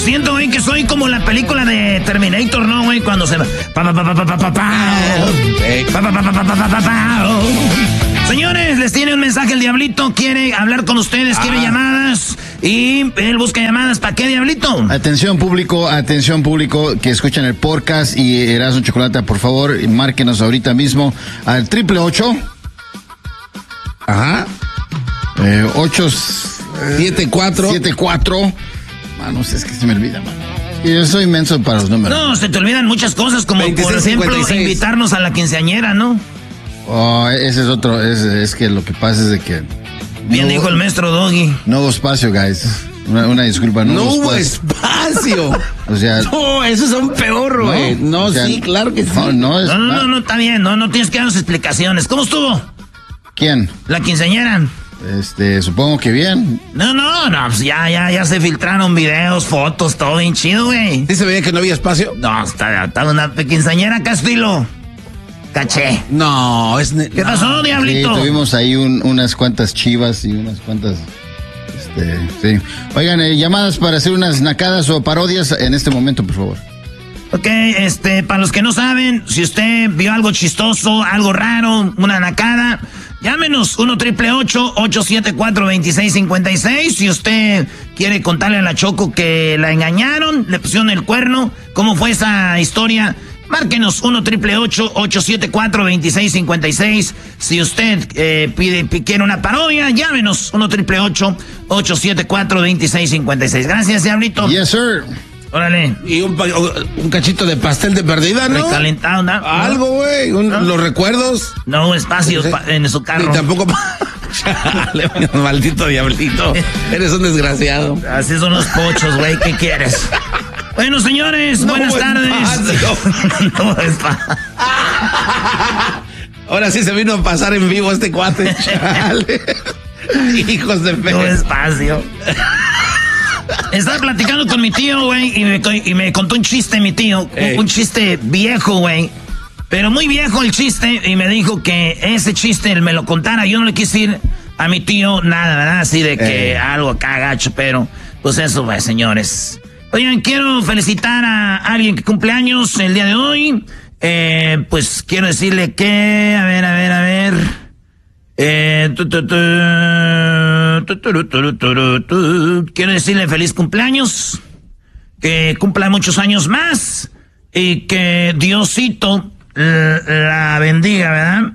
Siento, güey, que soy como la película de Terminator, ¿no, güey? Cuando se va... Señores, les tiene un mensaje el Diablito. Quiere hablar con ustedes, quiere llamadas. Y él busca llamadas. ¿Para qué, Diablito? Atención público que escuchan el podcast y Erasmo Chocolata, por favor, márquenos ahorita mismo al 888. Ajá. 874. Mano, es que se me olvida, mano. Yo soy inmenso para los números. No, se te olvidan muchas cosas, como 26, por ejemplo 56. invitarnos a la quinceañera, ¿no? Oh, ese es otro, es que lo que pasa es de que... Bien dijo el maestro Doggy. No hubo espacio, guys. Una disculpa, no hubo espacio. O sea... No, eso es un peor, güey. No, o sea, sí, claro que sí. No, está bien, no tienes que darnos explicaciones. ¿Cómo estuvo? ¿Quién? La quinceañera. Supongo que bien. No, pues ya se filtraron videos, fotos, todo bien chido, güey. ¿Sí se veía que no había espacio? No, está una quinceañera acá, estilo. Caché. No, ¿Qué pasó, Diablito? Sí, tuvimos ahí unas cuantas chivas y unas cuantas... sí. Oigan, llamadas para hacer unas nacadas o parodias en este momento, por favor. Ok, para los que no saben, si usted vio algo chistoso, algo raro, una nacada, llámenos 1-888-874-2656. Si usted quiere contarle a la Choco que la engañaron, le pusieron el cuerno, ¿cómo fue esa historia? Márquenos 1-888-874-2656. Si usted quiere una parodia, llámenos 1-888-874-2656. Gracias, Diablito. Yes, sir. Órale. Y un cachito de pastel de perdida, ¿no? Recalentado, ¿no? Algo, güey. ¿No? Los recuerdos. No, espacio en su carro. Y tampoco... Chale, maldito Diablito. Eres un desgraciado. Así son los pochos, güey. ¿Qué quieres? Bueno, señores, buenas tardes. No es fácil. Ahora sí se vino a pasar en vivo este cuate. Chale. Hijos de fe. No espacio. Estaba platicando con mi tío, güey, y me contó un chiste, mi tío. Un chiste viejo, güey. Pero muy viejo el chiste, y me dijo que ese chiste él me lo contara. Yo no le quise decir a mi tío nada, ¿verdad? Así de que algo acá gacho, pero pues eso, güey, señores. Oigan, quiero felicitar a alguien que cumple años el día de hoy. Pues quiero decirle que, a ver. Quiero decirle feliz cumpleaños, que cumpla muchos años más y que Diosito la bendiga, ¿verdad?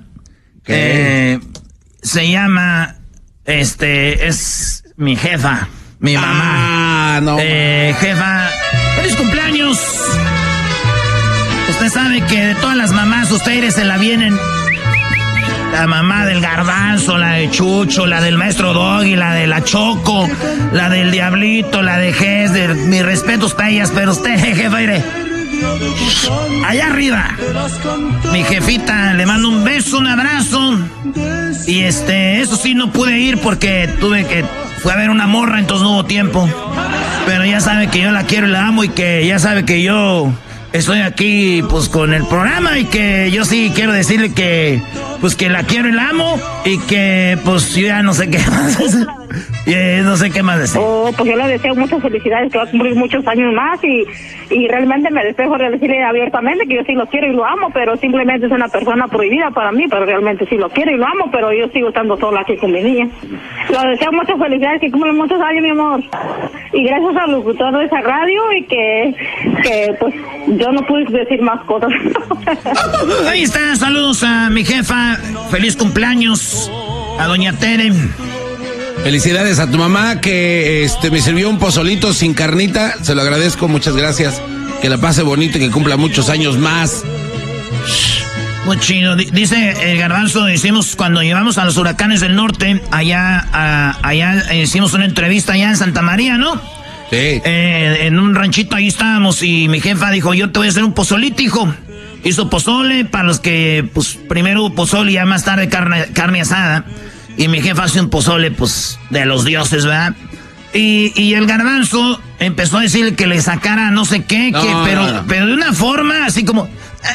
Se llama, es mi jefa, mi mamá. No. Jefa, feliz cumpleaños. Usted sabe que de todas las mamás ustedes se la vienen. La mamá del Garbanzo, la de Chucho, la del maestro Doggy, la de la Choco, la del Diablito, la de Hesder. Mis respetos para ellas, pero usted, jefa, iré. Allá arriba, mi jefita, le mando un beso, un abrazo. Y eso sí, no pude ir porque fue a ver una morra, entonces no hubo tiempo. Pero ya sabe que yo la quiero y la amo y que ya sabe que yo estoy aquí pues con el programa y que yo sí quiero decirle que pues que la quiero y la amo y que pues yo ya no sé qué más no sé qué más decir. Pues yo le deseo muchas felicidades, que va a cumplir muchos años más y realmente me despejo de decirle abiertamente que yo sí lo quiero y lo amo, pero simplemente es una persona prohibida para mí, pero realmente sí lo quiero y lo amo, pero yo sigo estando sola aquí con mi niña. Le deseo muchas felicidades, que cumple muchos años, mi amor. Y gracias al locutor de esa radio y que pues yo no pude decir más cosas. Ahí está, saludos a mi jefa, feliz cumpleaños a doña Tere. Felicidades a tu mamá que me sirvió un pozolito sin carnita, se lo agradezco, muchas gracias. Que la pase bonito y que cumpla muchos años más. Muy chido. Dice el Garbanzo, hicimos cuando llevamos a los huracanes del norte, allá hicimos una entrevista allá en Santa María, ¿no? Sí. En un ranchito ahí estábamos y mi jefa dijo, yo te voy a hacer un pozolito, hijo. Hizo pozole para los que, pues, primero pozole y ya más tarde carne asada. Y mi jefa hace un pozole, pues, de los dioses, ¿verdad? Y el Garbanzo empezó a decirle que le sacara no sé qué, pero de una forma así como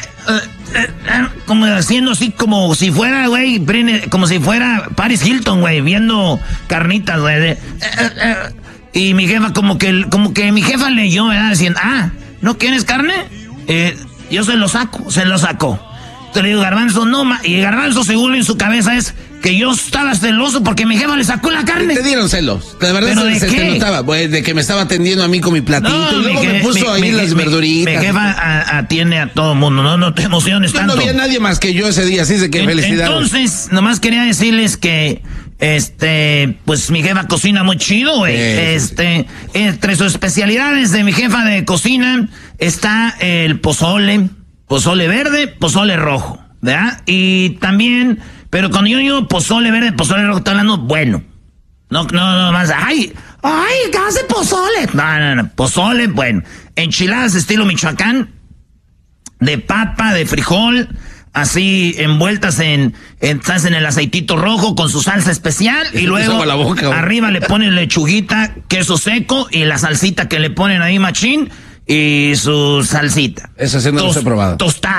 haciendo así como si fuera, güey, como si fuera Paris Hilton, güey, viendo carnitas, güey. Y mi jefa como que mi jefa leyó, ¿verdad? Diciendo, ¿no quieres carne? Yo se lo sacó. Entonces le digo, Garbanzo, no, y Garbanzo según en su cabeza es que yo estaba celoso porque mi jefa le sacó la carne. Te dieron celos. La verdad ¿de se qué? te notaba, pues, de que me estaba atendiendo a mí con mi platito. No, y luego me puso ahí las verduritas. Mi jefa atiende a todo el mundo, no te emociones tanto. No había nadie más que yo ese día, así de que felicidades. Entonces, nomás quería decirles que, pues mi jefa cocina muy chido, güey. Entre sus especialidades de mi jefa de cocina está el pozole verde, pozole rojo, ¿verdad? Y también, pero cuando yo digo pozole verde, pozole rojo, estoy hablando bueno. No, más, ¡ay, qué hace pozole! No, pozole, bueno. Enchiladas estilo Michoacán, de papa, de frijol, así envueltas en el aceitito rojo con su salsa especial. Y luego la boca, arriba le ponen lechuguita, queso seco y la salsita que le ponen ahí machín y su salsita. Eso sí no lo he probado.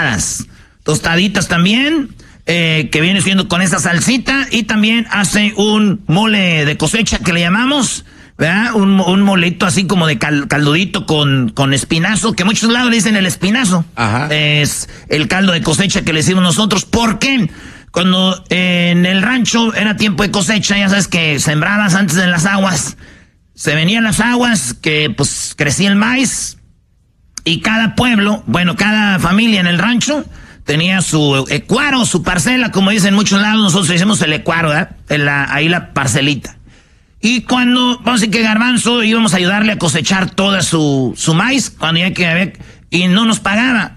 Tostaditas también. Que viene siendo con esa salsita, y también hace un mole de cosecha que le llamamos, ¿verdad? Un molito así como de caldudito con espinazo, que muchos lados le dicen el espinazo. Ajá. Es el caldo de cosecha que le decimos nosotros. ¿Por qué? Cuando en el rancho era tiempo de cosecha, ya sabes que sembrabas antes de las aguas, se venían las aguas, que pues crecía el maíz, y cada pueblo, cada familia en el rancho tenía su ecuaro, su parcela, como dicen en muchos lados, nosotros decimos el ecuaro, ¿verdad? Ahí la parcelita. Y cuando, vamos a decir que Garbanzo íbamos a ayudarle a cosechar toda su maíz, cuando ya que y no nos pagaba,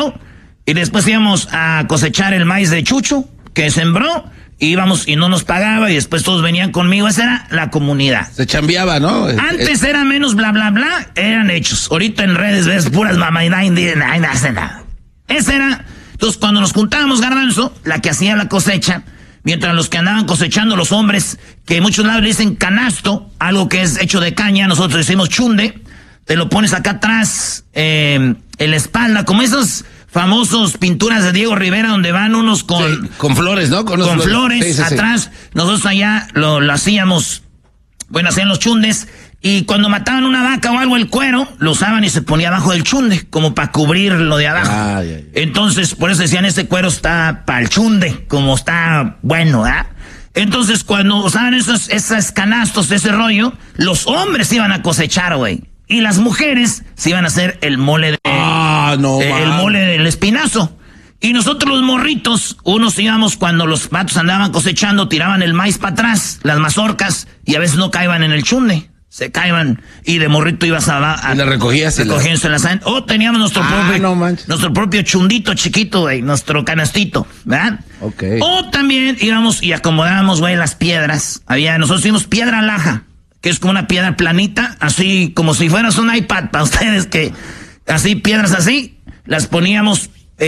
y después íbamos a cosechar el maíz de Chucho, que sembró, íbamos y no nos pagaba, y después todos venían conmigo. Esa era la comunidad. Se chambeaba, ¿no? Antes era menos bla, bla, bla, eran hechos. Ahorita en redes ves puras mamá y nadie hace nada. Esa era. Entonces, cuando nos juntábamos, Garbanzo, la que hacía la cosecha, mientras los que andaban cosechando, los hombres, que en muchos lados le dicen canasto, algo que es hecho de caña, nosotros decimos chunde, te lo pones acá atrás, en la espalda, como esas famosos pinturas de Diego Rivera, donde van unos con flores, ¿no? Con flores atrás. Nosotros allá lo hacíamos, hacían los chundes. Y cuando mataban una vaca o algo, el cuero, lo usaban y se ponía abajo del chunde, como para cubrir lo de abajo. Entonces, por eso decían, ese cuero está para el chunde, como está bueno, ¿ah? Entonces, cuando usaban esos canastos, ese rollo, los hombres iban a cosechar, güey. Y las mujeres se iban a hacer el mole el mole del espinazo. Y nosotros los morritos, unos íbamos cuando los vatos andaban cosechando, tiraban el maíz para atrás, las mazorcas, y a veces no caían en el chunde. Se caían, y de morrito ibas a la recogías. O teníamos nuestro propio chundito chiquito, güey, nuestro canastito, ¿verdad? Okay. O también íbamos y acomodábamos, güey, las piedras. Nosotros hicimos piedra laja, que es como una piedra planita, así como si fueras un iPad para ustedes, que así, piedras así, las poníamos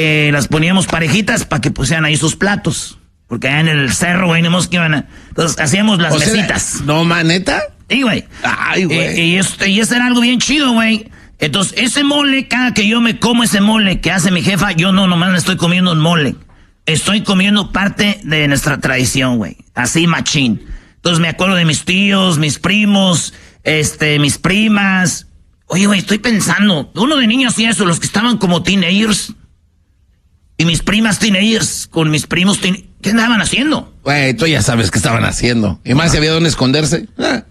parejitas para que pusieran ahí sus platos. Porque allá en el cerro, güey, entonces hacíamos las mesitas. ¿No, maneta? Sí, güey. Ay, güey. Y eso era algo bien chido, güey. Entonces, ese mole, cada que yo me como ese mole que hace mi jefa, yo no nomás me estoy comiendo un mole. Estoy comiendo parte de nuestra tradición, güey. Así, machín. Entonces, me acuerdo de mis tíos, mis primos, mis primas. Oye, güey, estoy pensando. Uno de niños hacía eso, los que estaban como teenagers. Y mis primas teenagers con mis primos ¿qué andaban haciendo? Güey, tú ya sabes qué estaban haciendo. Y más si había dónde esconderse.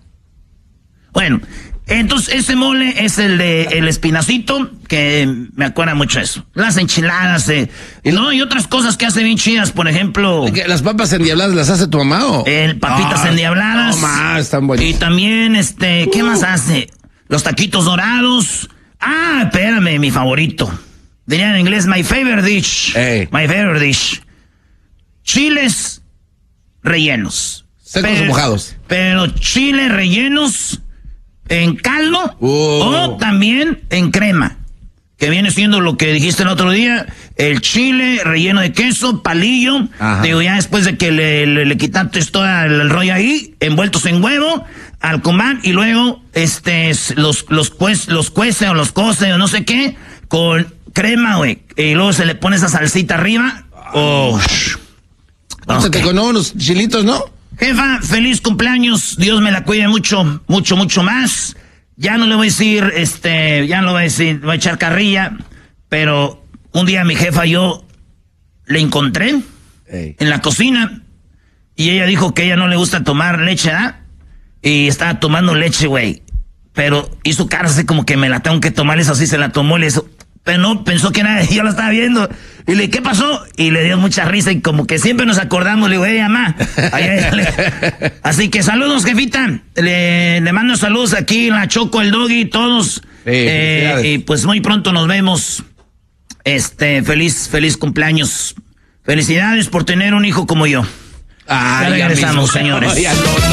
Bueno, entonces ese mole es el de el espinacito, que me acuerda mucho eso. Las enchiladas, y otras cosas que hace bien chidas, por ejemplo. ¿Las papas endiabladas las hace tu mamá o? Papitas endiabladas. No más, están buenísimas. Y también, ¿qué más hace? Los taquitos dorados. Espérame, mi favorito. Diría en inglés, my favorite dish. Hey. My favorite dish. Chiles rellenos. ¿Secos o mojados? Pero chiles rellenos en caldo o también en crema, que viene siendo lo que dijiste el otro día, el chile relleno de queso, palillo. Ajá. Digo, ya después de que le quitaste todo el rollo ahí, envueltos en huevo, al comal, y luego los cuece o los cose o no sé qué, con crema, güey, y luego se le pone esa salsita arriba. Con unos chilitos, ¿no? Jefa, feliz cumpleaños, Dios me la cuide mucho, mucho, mucho más. Ya no le voy a decir, ya no le voy a decir, voy a echar carrilla, pero un día mi jefa yo le encontré en la cocina y ella dijo que a ella no le gusta tomar leche, ¿ah? Y estaba tomando leche, güey. Pero hizo cara así como que me la tengo que tomar, eso sí se la tomó, le hizo, pero no, pensó que era, yo la estaba viendo. Y le dije, ¿qué pasó? Y le dio mucha risa y como que siempre nos acordamos, le digo, mamá. Así que saludos, jefita. Le mando saludos aquí, la Choco, el Doggy, todos. Y pues muy pronto nos vemos. Feliz cumpleaños. Felicidades por tener un hijo como yo. Ya regresamos, señores.